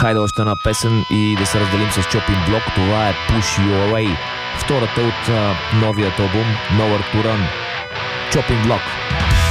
Хайде още една песен и да се разделим с Chopping Block. Това е Push You Away, втората от новият албум Nowhere to Run. Chopping Block.